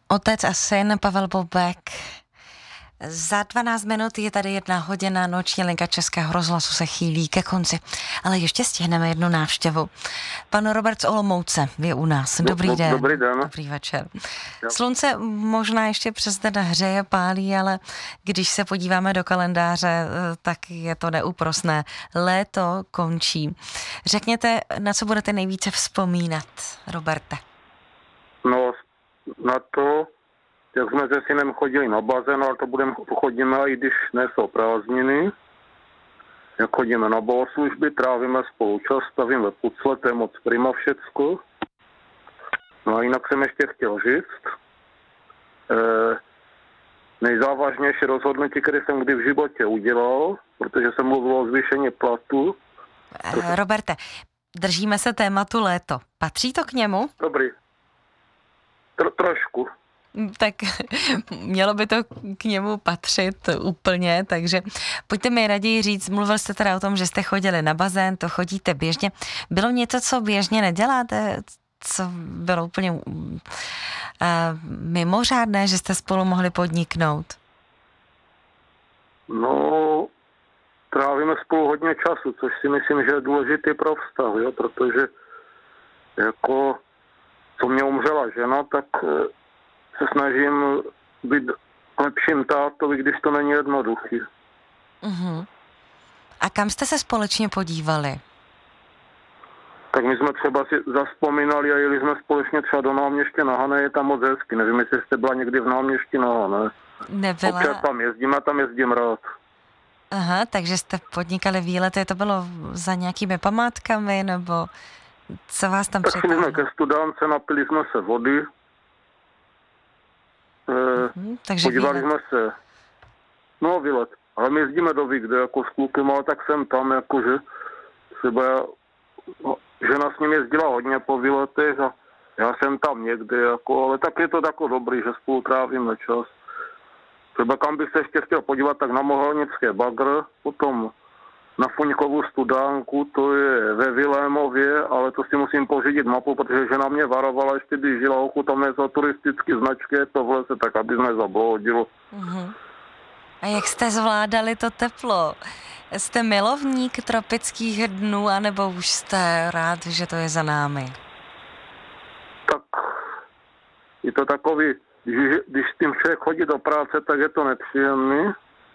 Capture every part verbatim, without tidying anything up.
Otec a syn Pavel Bobek. Za dvanáct minut je tady jedna hodina, noční linka Českého rozhlasu se chýlí ke konci, ale ještě stihneme jednu návštěvu. Pan Robert z Olomouce je u nás. Dobrý do, den. Dobrý den. Dobrý večer. Jo. Slunce možná ještě přes den hřeje, pálí, ale když se podíváme do kalendáře, tak je to neúprosné. Léto končí. Řekněte, na co budete nejvíce vzpomínat, Roberte? No, na to, jak jsme se synem chodili na bazén, ale to budeme chodíme, i když nejsou prázdniny. Jak chodíme na bohoslužby, trávíme spolu čas, stavíme pucle, to je moc prima všecko. No a jinak jsem ještě chtěl říct, e, nejzávažnější rozhodnutí, které jsem kdy v životě udělal, protože jsem mluvil o zvýšení platu. E, Roberte, držíme se tématu léto. Patří to k němu? Dobrý. Tro, trošku. Tak mělo by to k němu patřit úplně, takže pojďte mi raději říct, mluvil jste teda o tom, že jste chodili na bazén, to chodíte běžně. Bylo něco, co běžně neděláte, co bylo úplně uh, mimořádné, že jste spolu mohli podniknout? No, trávíme spolu hodně času, což si myslím, že je důležitý pro vztah, jo, protože jako co mě umřela žena, tak se snažím být lepším tátovi, když to není jednoduchý. Uh-huh. A kam jste se společně podívali? Tak my jsme třeba si zaspomínali a jeli jsme společně třeba do Náměště na Hané, je tam moc hezky. Nevím, jestli jste byla někdy v Náměšti na Hané. Nebyla. Občas tam jezdím a tam jezdím rád. Aha, takže jste podnikali výlety, to bylo za nějakými památkami, nebo co vás tam přitáhlo? Tak šli jsme ke Studánce, napili jsme se vody. Uh-huh, takže podívali výlet. jsme se, no výlet, ale my jezdíme do Vigde jako s klukem, ale tak jsem tam, jakože třeba no, žena s ním jezdila hodně po výletech a já jsem tam někde, jako, ale tak je to tako dobrý, že spolu trávíme čas. Třeba kam bych se ještě chtěl podívat, tak na Mohelnické bagr, potom na Fuňkovou Studánku, to je ve Vilémově, ale to si musím pořídit mapu, protože žena mě varovala, ještě když žila ochu, tam nejsou turistické značky, je to v lese, tak aby nezabloudilo. Uh-huh. A jak jste zvládali to teplo? Jste milovník tropických dnů, anebo už jste rád, že to je za námi? Tak je to takový, když, když s tím člověk chodí do práce, tak je to nepříjemný.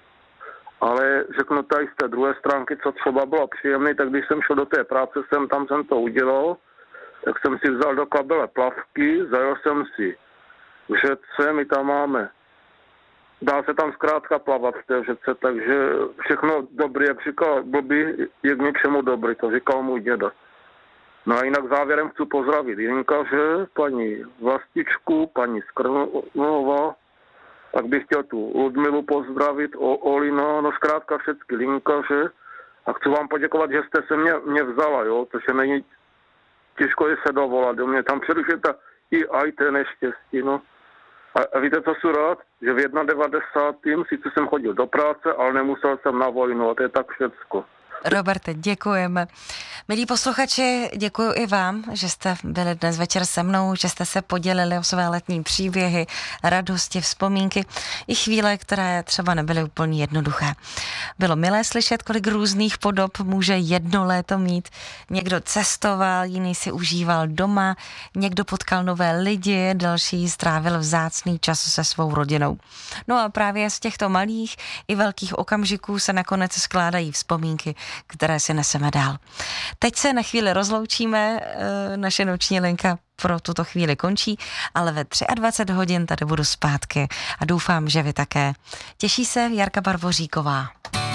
Ale řeknu tady z té druhé stránky, co třeba bylo příjemné, tak když jsem šel do té práce, jsem, tam jsem to udělal, tak jsem si vzal do kabele plavky, zajel jsem si v řece, my tam máme, dá se tam zkrátka plavat v té řece, takže všechno dobrý, jak říkal blbý, je k něčemu dobrý, to říkal můj děda. No a jinak závěrem chci pozdravit Jinkaře, paní Vlastičku, paní Skrnová, tak bych chtěl tu Ludmilu pozdravit, o, Olina, no zkrátka všechny linkaře a chci vám poděkovat, že jste se mě, mě vzala, jo, protože není těžko je se dovolat, do mě tam přerušuje ta i aj té neštěstí, no. A, a víte, co jsem rád? Že v devadesátém prvním sice jsem chodil do práce, ale nemusel jsem na vojnu a to je tak všecko. Roberte, děkujeme. Milí posluchači, děkuji i vám, že jste byli dnes večer se mnou, že jste se podělili o své letní příběhy, radosti, vzpomínky i chvíle, které třeba nebyly úplně jednoduché. Bylo milé slyšet, kolik různých podob může jedno léto mít. Někdo cestoval, jiný si užíval doma, někdo potkal nové lidi, další strávil vzácný čas se svou rodinou. No a právě z těchto malých i velkých okamžiků se nakonec skládají vzpomínky, které si neseme dál. Teď se na chvíli rozloučíme, naše noční linka pro tuto chvíli končí, ale ve dvacet tři hodin tady budu zpátky a doufám, že vy také. Těší se Jarka Barvoříková.